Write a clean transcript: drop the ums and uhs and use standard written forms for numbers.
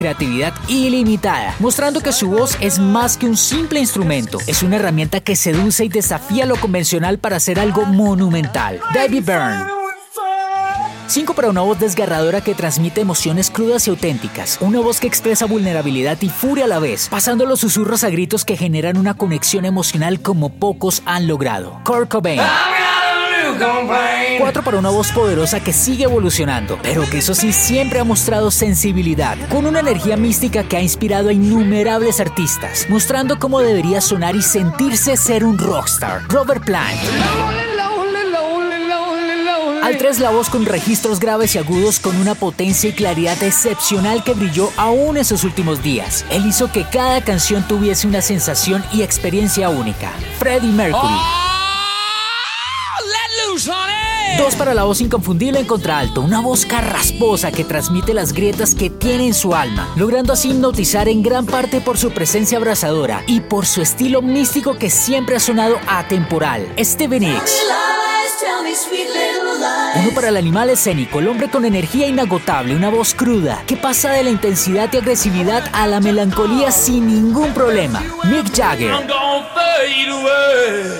creatividad ilimitada, mostrando que su voz es más que un simple instrumento, es una herramienta que seduce y desafía lo convencional para hacer algo monumental. David Byrne. 5 para una voz desgarradora que transmite emociones crudas y auténticas, una voz que expresa vulnerabilidad y furia a la vez, pasando los susurros a gritos que generan una conexión emocional como pocos han logrado. Kurt Cobain. 4 para una voz poderosa que sigue evolucionando, pero que eso sí siempre ha mostrado sensibilidad, con una energía mística que ha inspirado a innumerables artistas, mostrando cómo debería sonar y sentirse ser un rockstar. Robert Plant. Al 3, la voz con registros graves y agudos con una potencia y claridad excepcional que brilló aún en sus últimos días. Él hizo que cada canción tuviese una sensación y experiencia única. Freddie Mercury. 2 para la voz inconfundible en contralto, una voz carrasposa que transmite las grietas que tiene en su alma, logrando así hipnotizar en gran parte por su presencia abrasadora y por su estilo místico que siempre ha sonado atemporal. Stevie Nicks. 1 para el animal escénico, el hombre con energía inagotable, una voz cruda que pasa de la intensidad y agresividad a la melancolía sin ningún problema. Mick Jagger.